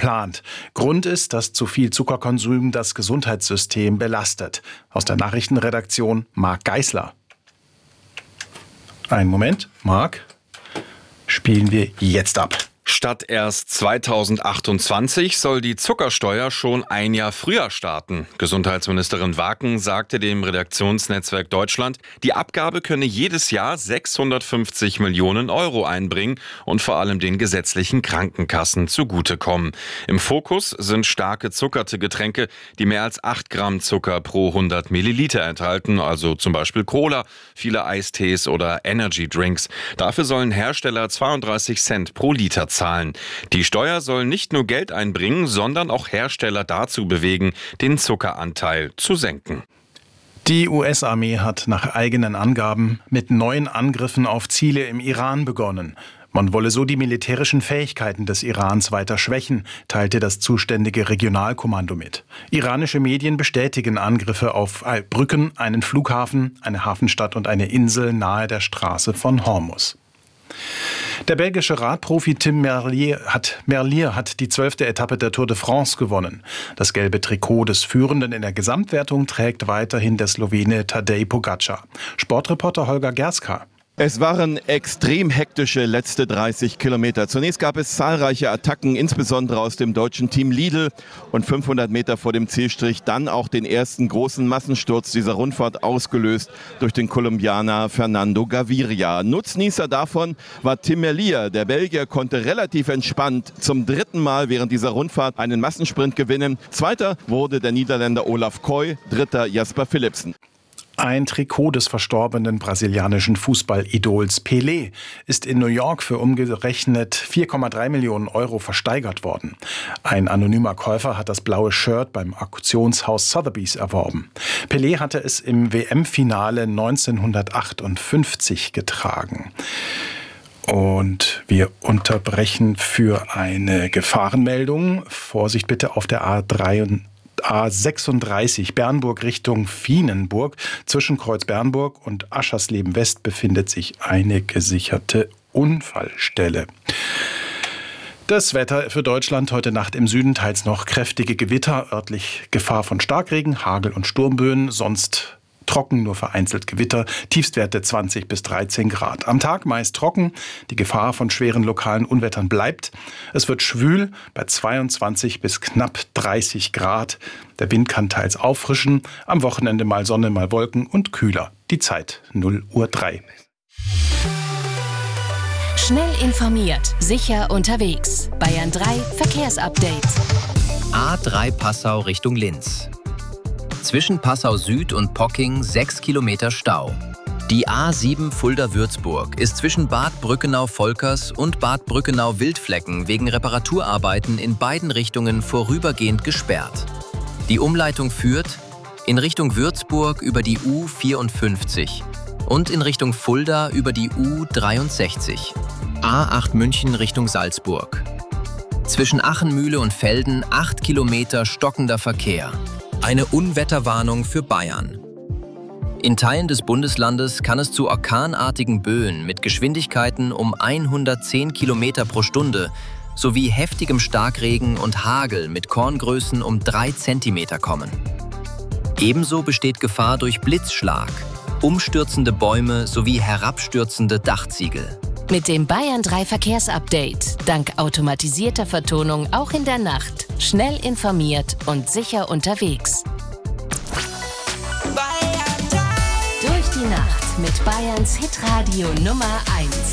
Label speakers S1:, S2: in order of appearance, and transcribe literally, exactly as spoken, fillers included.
S1: geplant. Grund ist, dass zu viel Zuckerkonsum das Gesundheitssystem belastet. Aus der Nachrichtenredaktion Marc Geisler. Einen Moment, Marc, spielen wir jetzt ab.
S2: Statt erst zweitausendachtundzwanzig soll die Zuckersteuer schon ein Jahr früher starten. Gesundheitsministerin Waken sagte dem Redaktionsnetzwerk Deutschland, die Abgabe könne jedes Jahr sechshundertfünfzig Millionen Euro einbringen und vor allem den gesetzlichen Krankenkassen zugutekommen. Im Fokus sind starke zuckerte Getränke, die mehr als acht Gramm Zucker pro hundert Milliliter enthalten, also zum Beispiel Cola, viele Eistees oder Energy Drinks. Dafür sollen Hersteller zweiunddreißig Cent pro Liter zahlen. Die Steuer soll nicht nur Geld einbringen, sondern auch Hersteller dazu bewegen, den Zuckeranteil zu senken.
S1: Die U S-Armee hat nach eigenen Angaben mit neuen Angriffen auf Ziele im Iran begonnen. Man wolle so die militärischen Fähigkeiten des Irans weiter schwächen, teilte das zuständige Regionalkommando mit. Iranische Medien bestätigen Angriffe auf Brücken, einen Flughafen, eine Hafenstadt und eine Insel nahe der Straße von Hormuz. Der belgische Radprofi Tim Merlier hat, Merlier hat die zwölfte Etappe der Tour de France gewonnen. Das gelbe Trikot des Führenden in der Gesamtwertung trägt weiterhin der Slowene Tadej Pogačar. Sportreporter Holger Gerska.
S3: Es waren extrem hektische letzte dreißig Kilometer. Zunächst gab es zahlreiche Attacken, insbesondere aus dem deutschen Team Lidl. Und fünfhundert Meter vor dem Zielstrich dann auch den ersten großen Massensturz dieser Rundfahrt, ausgelöst durch den Kolumbianer Fernando Gaviria. Nutznießer davon war Tim Merlier. Der Belgier konnte relativ entspannt zum dritten Mal während dieser Rundfahrt einen Massensprint gewinnen. Zweiter wurde der Niederländer Olaf Koy, dritter Jasper Philipsen.
S1: Ein Trikot des verstorbenen brasilianischen Fußballidols Pelé ist in New York für umgerechnet vier Komma drei Millionen Euro versteigert worden. Ein anonymer Käufer hat das blaue Shirt beim Auktionshaus Sotheby's erworben. Pelé hatte es im W M-Finale neunzehnhundertachtundfünfzig getragen. Und wir unterbrechen für eine Gefahrenmeldung. Vorsicht bitte auf der A drei. A sechsunddreißig Bernburg Richtung Vienenburg. Zwischen Kreuz Bernburg und Aschersleben West befindet sich eine gesicherte Unfallstelle. Das Wetter für Deutschland: heute Nacht im Süden teils noch kräftige Gewitter, örtlich Gefahr von Starkregen, Hagel und Sturmböen, sonst trocken, nur vereinzelt Gewitter, Tiefstwerte zwanzig bis dreizehn Grad. Am Tag meist trocken, die Gefahr von schweren lokalen Unwettern bleibt. Es wird schwül bei zweiundzwanzig bis knapp dreißig Grad. Der Wind kann teils auffrischen, am Wochenende mal Sonne, mal Wolken und kühler. Die Zeit null Uhr drei.
S4: Schnell informiert, sicher unterwegs. Bayern drei Verkehrsupdate.
S5: A drei Passau Richtung Linz. Zwischen Passau Süd und Pocking sechs Kilometer Stau. Die A sieben Fulda-Würzburg ist zwischen Bad Brückenau-Volkers und Bad Brückenau-Wildflecken wegen Reparaturarbeiten in beiden Richtungen vorübergehend gesperrt. Die Umleitung führt in Richtung Würzburg über die U vierundfünfzig und in Richtung Fulda über die U dreiundsechzig. A acht München Richtung Salzburg. Zwischen Achenmühle und Velden acht Kilometer stockender Verkehr. Eine Unwetterwarnung für Bayern. In Teilen des Bundeslandes kann es zu orkanartigen Böen mit Geschwindigkeiten um hundertzehn Kilometer pro Stunde sowie heftigem Starkregen und Hagel mit Korngrößen um drei Zentimeter kommen. Ebenso besteht Gefahr durch Blitzschlag, umstürzende Bäume sowie herabstürzende Dachziegel.
S4: Mit dem Bayern drei Verkehrsupdate. Dank automatisierter Vertonung auch in der Nacht. Schnell informiert und sicher unterwegs. Durch die Nacht mit Bayerns Hitradio Nummer eins.